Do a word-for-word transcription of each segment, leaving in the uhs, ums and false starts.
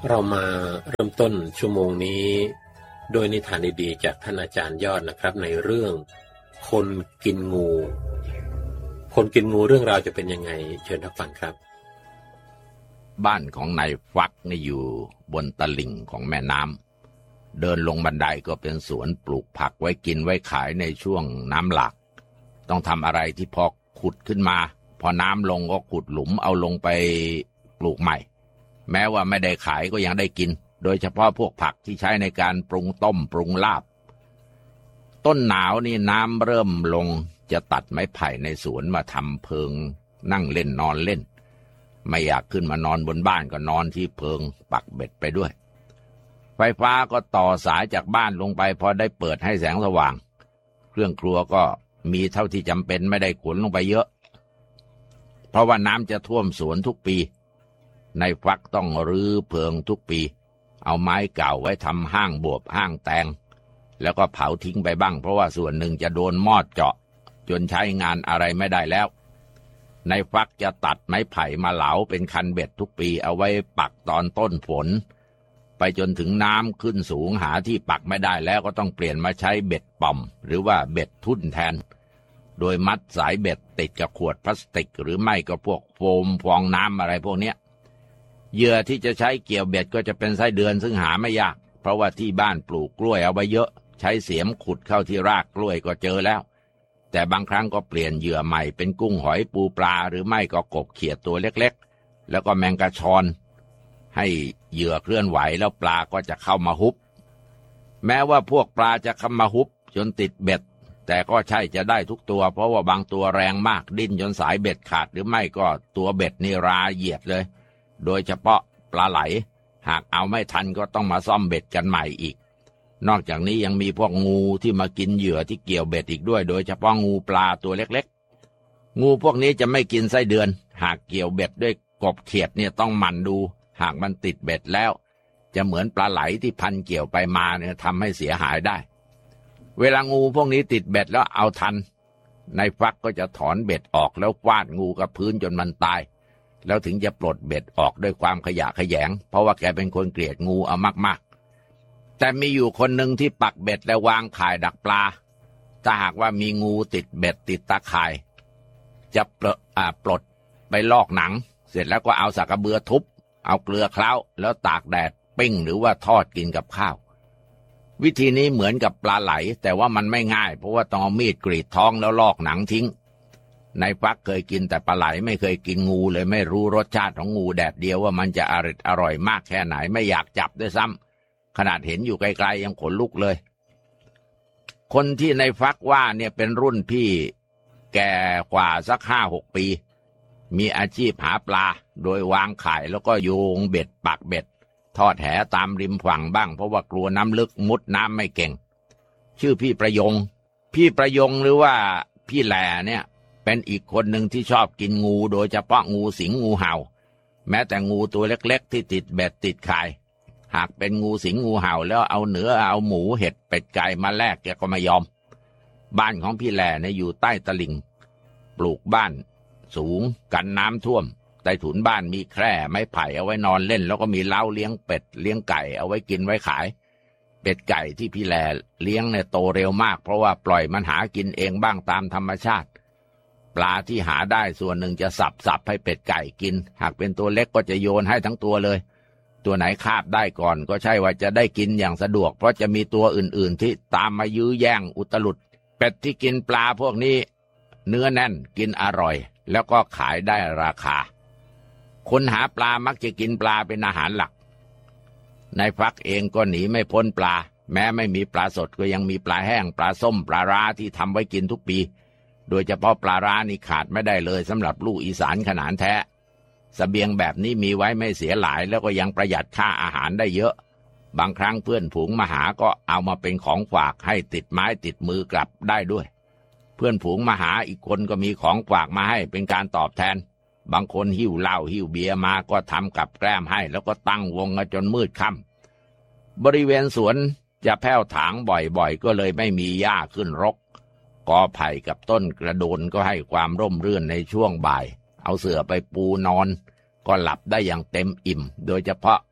เรามาเริ่มต้นชั่วโมงนี้โดยนิทานดีๆจากท่านอาจารย์ยอดนะครับในเรื่องคนกินงูคนกินงูเรื่องราวจะเป็นยังไงเชิญรับฟังครับบ้านของนายฟักนี่อยู่บนตลิ่งของแม่น้ำเดินลงบันไดก็เป็นสวนปลูกผักไว้กินไว้ขายในช่วงน้ำหลากต้องทำอะไรที่พอขุดขึ้นมาพอน้ำลงก็ขุดหลุมเอาลงไปปลูกใหม่แม้ว่าไม่ได้ขายก็ยังได้กินโดยเฉพาะพวกผักที่ใช้ในการปรุงต้มปรุงลาบต้นหนาวนี่น้ำเริ่มลงจะตัดไม้ไผ่ในสวนมาทำเพิงนั่งเล่นนอนเล่นไม่อยากขึ้นมานอนบนบ้านก็นอนที่เพิงปักเบ็ดไปด้วยไฟฟ้าก็ต่อสายจากบ้านลงไปพอได้เปิดให้แสงสว่างเครื่องครัวก็มีเท่าที่จำเป็นไม่ได้ขนลงไปเยอะเพราะว่าน้ำจะท่วมสวนทุกปีในฟักต้องรื้อเพิงทุกปีเอาไม้เก่าไว้ทำห้างบวบห้างแตงแล้วก็เผาทิ้งไปบ้างเพราะว่าส่วนหนึ่งจะโดนมอดเจาะจนใช้งานอะไรไม่ได้แล้วในฟักจะตัดไม้ไผ่มาเหลาเป็นคันเบ็ดทุกปีเอาไว้ปักตอนต้นฝนไปจนถึงน้ำขึ้นสูงหาที่ปักไม่ได้แล้วก็ต้องเปลี่ยนมาใช้เบ็ดป่อมหรือว่าเบ็ดทุ่นแทนโดยมัดสายเบ็ดติดกับขวดพลาสติกหรือไม่ก็พวกโฟมฟองน้ำอะไรพวกนี้เหยื่อที่จะใช้เกี่ยวเบ็ดก็จะเป็นไส้เดือนซึ่งหาไม่ยากเพราะว่าที่บ้านปลูกกล้วยเอาไว้เยอะใช้เสียมขุดเข้าที่รากกล้วยก็เจอแล้วแต่บางครั้งก็เปลี่ยนเหยื่อใหม่เป็นกุ้งหอยปูปลาหรือไม่ก็กบเขียดตัวเล็กๆแล้วก็แมงกะชอนให้เหยื่อเคลื่อนไหวแล้วปลาก็จะเข้ามาฮุบแม้ว่าพวกปลาจะเข้ามาฮุบจนติดเบ็ดแต่ก็ใช่จะได้ทุกตัวเพราะว่าบางตัวแรงมากดิ้นจนสายเบ็ดขาดหรือไม่ก็ตัวเบ็ดนี่ราเหยียดเลยโดยเฉพาะปลาไหลหากเอาไม่ทันก็ต้องมาซ่อมเบ็ดกันใหม่อีกนอกจากนี้ยังมีพวกงูที่มากินเหยื่อที่เกี่ยวเบ็ดอีกด้วยโดยเฉพาะงูปลาตัวเล็กๆงูพวกนี้จะไม่กินไส้เดือนหากเกี่ยวเบ็ดด้วยกบเขียดเนี่ยต้องหมั่นดูหากมันติดเบ็ดแล้วจะเหมือนปลาไหลที่พันเกี่ยวไปมาเนี่ยทำให้เสียหายได้เวลางูพวกนี้ติดเบ็ดแล้วเอาทันในฟักก็จะถอนเบ็ดออกแล้วฟาดงูกับพื้นจนมันตายแล้วถึงจะปลดเบ็ดออกด้วยความขยะแขยงเพราะว่าแกเป็นคนเกลียดงูเอามากๆแต่มีอยู่คนหนึ่งที่ปักเบ็ดแล้ววางข่ายดักปลาถ้าหากว่ามีงูติดเบ็ดติดตาข่ายจะปลดอ่าปลดไปลอกหนังเสร็จแล้วก็เอาสักกระเบือทุบเอาเกลือเคล้าแล้วตากแดดปิ้งหรือว่าทอดกินกับข้าววิธีนี้เหมือนกับปลาไหลแต่ว่ามันไม่ง่ายเพราะว่าต้องเอามีดกรีดท้องแล้วลอกหนังทิ้งในฟักเคยกินแต่ปลาไหลไม่เคยกินงูเลยไม่รู้รสชาติของงูแดดเดียวว่ามันจะอร่อยอร่อยมากแค่ไหนไม่อยากจับด้วยซ้ำขนาดเห็นอยู่ไกลๆยังขนลุกเลยคนที่ในฟักว่าเนี่ยเป็นรุ่นพี่แก่กว่าสักห้าหกปีมีอาชีพหาปลาโดยวางข่ายแล้วก็โยงเบ็ดปักเบ็ดทอดแหตามริมฝั่งบ้างเพราะว่ากลัวน้ำลึกมุดน้ำไม่เก่งชื่อพี่ประยงพี่ประยงหรือว่าพี่แหล่เนี่ยเป็นอีกคนหนึ่งที่ชอบกินงูโดยเฉพาะงูสิงงูเห่าแม้แต่งูตัวเล็กๆที่ติดเบ็ดติดข่ายหากเป็นงูสิงงูเห่าแล้วเอาเนื้อเอาหมูเห็ดเป็ดไก่มาแลกแกก็ไม่ยอมบ้านของพี่แหล่เนี่ยอยู่ใต้ตลิ่งปลูกบ้านสูงกันน้ำท่วมใต้ถุนบ้านมีแคร่ไม้ไผ่เอาไว้นอนเล่นแล้วก็มีเล้าเลี้ยงเป็ดเลี้ยงไก่เอาไว้กินไว้ขายเป็ดไก่ที่พี่แหล่เลี้ยงเนี่ยโตเร็วมากเพราะว่าปล่อยมันหากินเองบ้างตามธรรมชาติปลาที่หาได้ส่วนหนึ่งจะสับสับให้เป็ดไก่กินหากเป็นตัวเล็กก็จะโยนให้ทั้งตัวเลยตัวไหนคาบได้ก่อนก็ใช่ว่าจะได้กินอย่างสะดวกเพราะจะมีตัวอื่นๆที่ตามมายื้อแย่งอุตลุดเป็ดที่กินปลาพวกนี้เนื้อแน่นกินอร่อยแล้วก็ขายได้ราคาคนหาปลามักจะกินปลาเป็นอาหารหลักนายฟักเองก็หนีไม่พ้นปลาแม้ไม่มีปลาสดก็ยังมีปลาแห้งปลาส้มปลาร้าที่ทำไว้กินทุกปีโดยเฉพาะปลาร้านี่ขาดไม่ได้เลยสำหรับลูกอีสานขนาดแท้เสบียงแบบนี้มีไว้ไม่เสียหลายแล้วก็ยังประหยัดค่าอาหารได้เยอะบางครั้งเพื่อนฝูงมาหาก็เอามาเป็นของฝากให้ติดไม้ติดมือกลับได้ด้วยเพื่อนฝูงมาหาอีกคนก็มีของฝากมาให้เป็นการตอบแทนบางคนหิ้วเหล้าหิ้วเบียร์มาก็ทำกับแกล้มให้แล้วก็ตั้งวงกันจนมืดค่ำบริเวณสวนจะแผ่วถางบ่อยๆก็เลยไม่มีหญ้าขึ้นรกกอไผ่กับต้นกระโดนก็ให้ความร่มรื่นในช่วงบ่ายเอาเสื่อไปปูนอนก็หลับได้อย่างเต็มอิ่มโดยเฉพาะ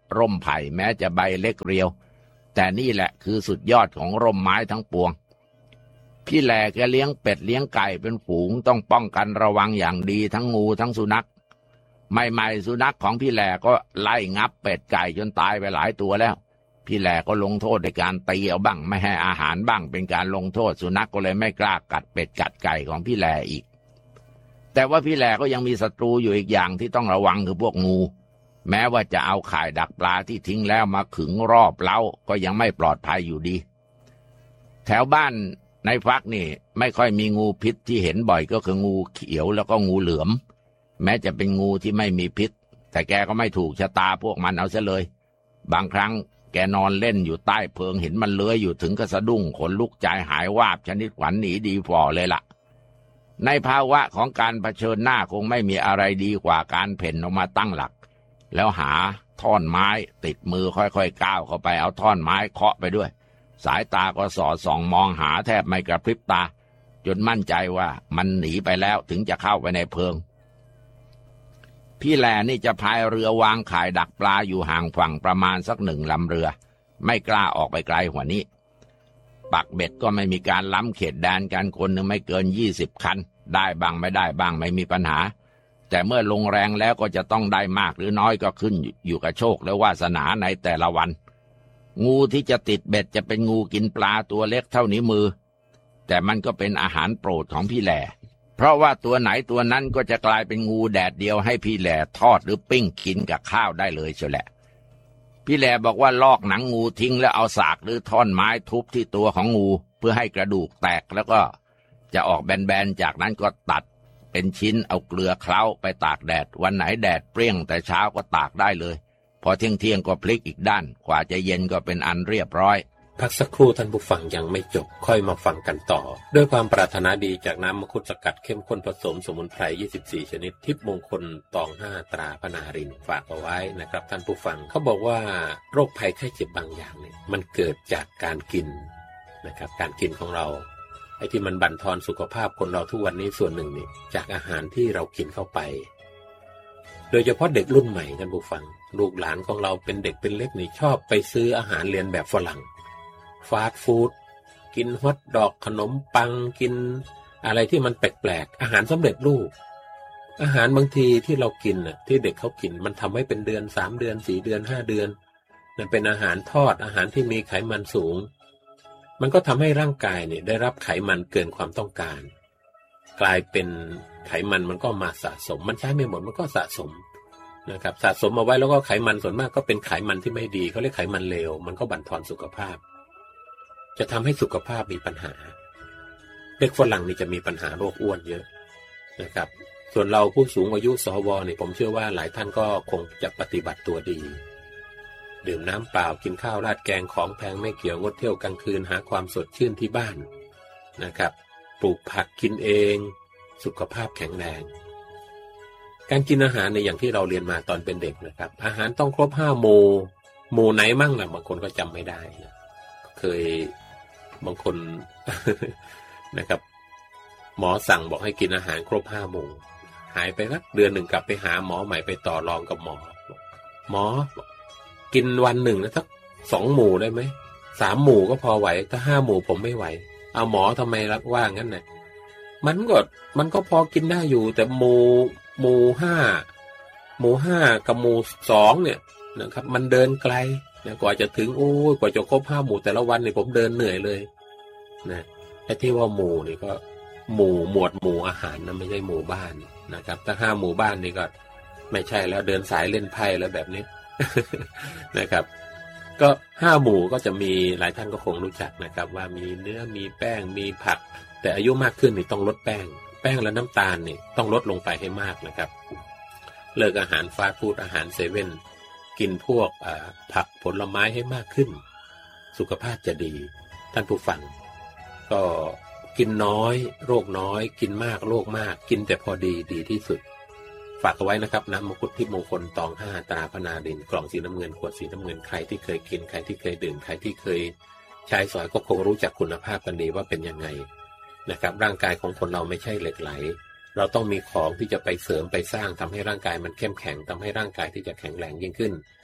ร่มไผ่แม้จะใบเล็กเรียวแต่นี่แหละคือสุดยอดของร่มไม้ทั้งปวงพี่แหล่แกเลี้ยงเป็ดเลี้ยงไก่เป็นฝูงต้องป้องกันระวังอย่างดีทั้งงูทั้งสุนัขใหม่ๆสุนัขของพี่แหล่ก็ไล่งับเป็ดไก่จนตายไปหลายตัวแล้วพี่แหล่ก็ลงโทษในการตีเอาบ้างไม่ให้อาหารบ้างเป็นการลงโทษสุนัขก็เลยไม่กล้ากัดเป็ดกัดไก่ของพี่แหล่อีกแต่ว่าพี่แหล่ก็ยังมีศัตรูอยู่อีกอย่างที่ต้องระวังคือพวกงูแม้ว่าจะเอาข่ายดักปลาที่ทิ้งแล้วมาขึงรอบเล้าก็ยังไม่ปลอดภัยอยู่ดีแถวบ้านในฟักนี่ไม่ค่อยมีงูพิษที่เห็นบ่อยก็คืองูเขียวแล้วก็งูเหลือมแม้จะเป็นงูที่ไม่มีพิษแต่แกก็ไม่ถูกชะตาพวกมันเอาซะเลยบางครั้งแกนอนเล่นอยู่ใต้เพิงเห็นมันเลื้อยอยู่ถึงก็สะดุ้งขนลุกใจหายวาบชนิดขวัญหนีดีฝ่อเลยล่ะในภาวะของการเผชิญหน้าคงไม่มีอะไรดีกว่าการเพ่นออกมาตั้งหลักแล้วหาท่อนไม้ติดมือค่อยๆก้าวเข้าไปเอาท่อนไม้เคาะไปด้วยสายตาก็สอดส่องมองหาแทบไม่กระพริบตาจนมั่นใจว่ามันหนีไปแล้วถึงจะเข้าไปในเพิงพี่แหล่นี่จะพายเรือวางข่ายดักปลาอยู่ห่างฝั่งประมาณสักหนึ่งลำเรือไม่กล้าออกไปไกลกว่านี้ปักเบ็ดก็ไม่มีการล้ำเขตแดนกันคนหนึ่งไม่เกินยี่สิบคันได้บ้างไม่ได้บ้างไม่มีปัญหาแต่เมื่อลงแรงแล้วก็จะต้องได้มากหรือน้อยก็ขึ้นอยู่กับโชคและวาสนาในแต่ละวันงูที่จะติดเบ็ดจะเป็นงูกินปลาตัวเล็กเท่านิ้วมือแต่มันก็เป็นอาหารโปรดของพี่แหล่เพราะว่าตัวไหนตัวนั้นก็จะกลายเป็นงูแดดเดียวให้พี่แหล่ทอดหรือปิ้งกินกับข้าวได้เลยเชียวแหละพี่แหล่บอกว่าลอกหนังงูทิ้งแล้วเอาสากหรือท่อนไม้ทุบที่ตัวของงูเพื่อให้กระดูกแตกแล้วก็จะออกแบนๆจากนั้นก็ตัดเป็นชิ้นเอาเกลือเคล้าไปตากแดดวันไหนแดดเปรี้ยงแต่เช้าก็ตากได้เลยพอเที่ยงเที่ยงก็พลิกอีกด้านกว่าจะเย็นก็เป็นอันเรียบร้อยพักสักครู่ท่านผู้ฟังยังไม่จบค่อยมาฟังกันต่อด้วยความปรารถนาดีจากน้ำมังคุดสกัดเข้มข้นผสมสมุนไพรยี่สิบสี่ชนิดทิพย์มงคลตองห้าตราพนารินฝากเอาไว้นะครับท่านผู้ฟังเขาบอกว่าโรคภัยไข้เจ็บบางอย่างเนี่ยมันเกิดจากการกินนะครับการกินของเราไอ้ที่มันบั่นทอนสุขภาพคนเราทุกวันนี้ส่วนหนึ่งนี่จากอาหารที่เรากินเข้าไปโดยเฉพาะเด็กรุ่นใหม่ท่านผู้ฟังลูกหลานของเราเป็นเด็กเป็นเล็กนี่ชอบไปซื้ออาหารเลียนแบบฝรั่งฟาสต์ฟู้ดกินฮอทดอกขนมปังกินอะไรที่มันแปลกๆอาหารสำเร็จรูปอาหารบางทีที่เรากินน่ะที่เด็กเขากินมันทำให้เป็นเดือนสามเดือนสี่เดือนห้าเดือนนั่นเป็นอาหารทอดอาหารที่มีไขมันสูงมันก็ทำให้ร่างกายเนี่ยได้รับไขมันเกินความต้องการกลายเป็นไขมันมันก็มาสะสมมันใช้ไม่หมดมันก็สะสมนะครับสะสมเอาไว้แล้วก็ไขมันส่วนมากก็เป็นไขมันที่ไม่ดีเขาเรียกไขมันเลวมันก็บั่นทอนสุขภาพจะทำให้สุขภาพมีปัญหาเด็กฝรั่งนี่จะมีปัญหาโรคอ้วนเยอะนะครับส่วนเราผู้สูงอายุสวนี่ผมเชื่อว่าหลายท่านก็คงจะปฏิบัติตัวดีดื่มน้ำเปล่ากินข้าวราดแกงของแพงไม่เกี่ยวงดเที่ยวกลางคืนหาความสดชื่นที่บ้านนะครับปลูกผักกินเองสุขภาพแข็งแรงการกินอาหารในอย่างที่เราเรียนมาตอนเป็นเด็กนะครับอาหารต้องครบห้าหมู่หมู่ไหนมั่งล่ะบางคนก็จำไม่ได้นะเคยบางคน นะครับหมอสั่งบอกให้กินอาหารครบห้าหมู่หายไปสักเดือนหนึ่งกลับไปหาหมอใหม่ไปต่อรองกับหมอหมอกินวันหนึ่งนะสักสองหมู่ได้ไหมสามหมู่ก็พอไหวถ้าห้าหมู่ผมไม่ไหวเอาหมอทำไมรักว่างั้นเนี่ยมันก็มันก็พอกินได้อยู่แต่หมู่หมู่ห้าหมู่ห้ากับหมู่สองเนี่ยนะครับมันเดินไกลนะกว่าจะถึงโอ้ยกว่าจะครบห้าหมู่แต่ละวันเนี่ยผมเดินเหนื่อยเลยนะไอ้ที่ว่าหมู่นี่ก็หมู่หมวดหมู่อาหารนะไม่ใช่หมู่บ้านนะครับถ้าห้าหมู่บ้านนี่ก็ไม่ใช่แล้วเดินสายเล่นไพ่แล้วแบบนี้ นะครับก็ห้าหมู่ก็จะมีหลายท่านก็คงรู้จักนะครับว่ามีเนื้อมีแป้งมีผักแต่อายุมากขึ้นนี่ต้องลดแป้งแป้งและน้ำตาลนี่ต้องลดลงไปให้มากนะครับเลิกอาหารฟาสต์ฟู้ดอาหารเซเว่นกินพวกผักผลไม้ให้มากขึ้นสุขภาพจะดีท่านผู้ฟังก็กินน้อยโรคน้อยกินมากโรคมากกินแต่พอดีดีที่สุดฝากเอาไว้นะครับน้ำมังคุดทิพย์มงคลตองห้าตราพนาดินกล่องสีน้ำเงินขวดสีน้ำเงินใครที่เคยกินใครที่เคยดื่มใครที่เคยใช้สอยก็คงรู้จักคุณภาพกันดีว่าเป็นยังไงนะครับร่างกายของคนเราไม่ใช่เหล็กไหลเราต้องมีของที่จะไปเสริมไปสร้างทำให้ร่างกายมันเข้มแข็งทำให้ร่างกายที่จะแข็งแรงยิ่งขึ้น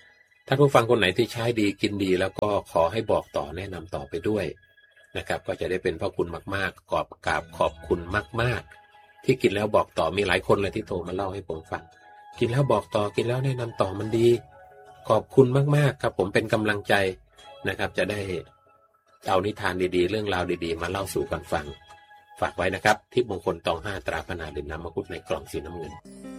ท่านผู้ฟังคนไหนที่ใช้ดีกินดีแล้วก็ขอให้บอกต่อแนะนำต่อไปด้วยนะครับก็จะได้เป็นพระคุณมากๆขอบกราบขอบคุณมากๆที่กินแล้วบอกต่อมีหลายคนเลยที่โทรมาเล่าให้ผมฟังกินแล้วบอกต่อกินแล้วแนะนำต่อมันดีขอบคุณมากๆครับผมเป็นกำลังใจนะครับจะได้เอานิทานดีๆเรื่องราวดีๆมาเล่าสู่กันฟังฝากไว้นะครับทิพย์มงคลตองห้าตราพนารินน้ำมังคุดในกล่องสีน้ำเงิน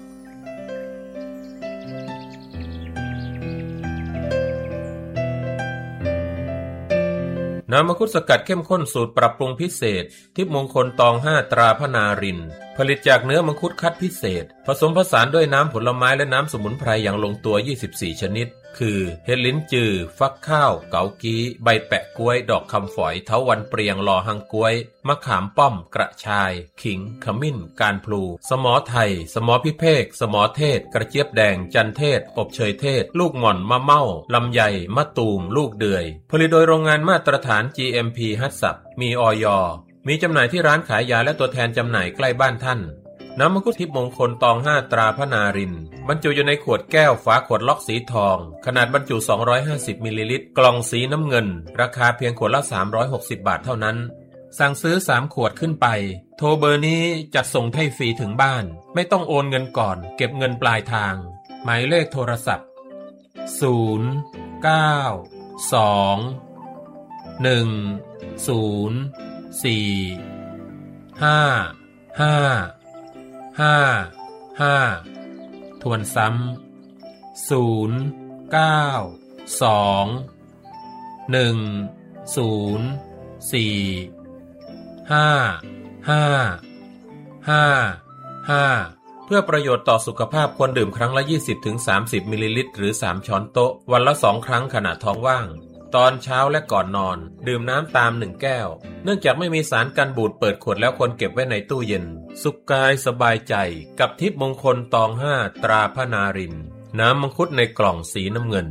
น้ำมังคุดสกัดเข้มข้นสูตรปรับปรุงพิเศษทิพย์มงคลตองห้าตราพนารินผลิตจากเนื้อมังคุดคัดพิเศษผสมผสานด้วยน้ำผลไม้และน้ำสมุนไพรอย่างลงตัวยี่สิบสี่ชนิดคือเห็ดลิ้นจือฟักข้าวเกากี้ใบแปะกล้วยดอกคำฝอยเถาวัลย์เปรียงลอหังกล้วยมะขามป้อมกระชายขิงขมิ้นการพลูสมอไทยสมอพิเภกสมอเทศกระเจี๊ยบแดงจันเทศอบเชยเทศลูกหม่อนมะเม่าลำไยมะตูมลูกเดือยผลิตโดยโรงงานมาตรฐาน จี เอ็ม พี ฮัตสับมีอย.มีจำหน่ายที่ร้านขายยาและตัวแทนจำหน่ายใกล้บ้านท่านน้ำมังคุดทิพย์มงคลตองห้าตราพนารินบรรจุอยู่ในขวดแก้วฝาขวดล็อกสีทองขนาดบรรจุสองร้อยห้าสิบมิลลิลิตรกล่องสีน้ำเงินราคาเพียงขวดละสามร้อยหกสิบบาทเท่านั้นสั่งซื้อสามขวดขึ้นไปโทรเบอร์นี้จัดส่งให้ฟรีถึงบ้านไม่ต้องโอนเงินก่อนเก็บเงินปลายทางหมายเลขโทรศัพท์ศูนย์ เก้า สอง หนึ่ง ศูนย์ สี่ ห้า ห้าห้า ห้าทวนซ้ำศูนย์ เก้า สอง หนึ่ง ศูนย์ สี่ ห้า ห้า ห้า ห้าเพื่อประโยชน์ต่อสุขภาพควรดื่มครั้งละ ยี่สิบถึงสามสิบ มิลลิลิตรหรือสามช้อนโต๊ะวันละสองครั้งขณะท้องว่างตอนเช้าและก่อนนอนดื่มน้ำตามหนึ่งแก้วเนื่องจากไม่มีสารกันบูดเปิดขวดแล้วควรเก็บไว้ในตู้เย็นสุขกายสบายใจกับทิพย์มงคลตองห้าตราพนารินน้ำมังคุดในกล่องสีน้ำเงิน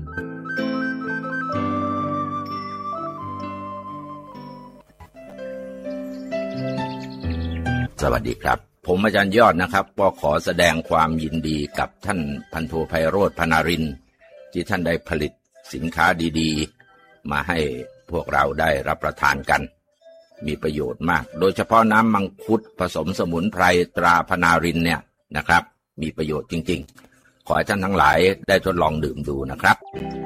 สวัสดีครับผมอาจารย์ยอดนะครับก็ขอแสดงความยินดีกับท่านพันโทไพโรจน์พนารินที่ท่านได้ผลิตสินค้าดีๆมาให้พวกเราได้รับประทานกันมีประโยชน์มากโดยเฉพาะน้ำมังคุดผสมสมุนไพรตราพนารินเนี่ยนะครับมีประโยชน์จริงๆขอให้ท่านทั้งหลายได้ทดลองดื่มดูนะครับ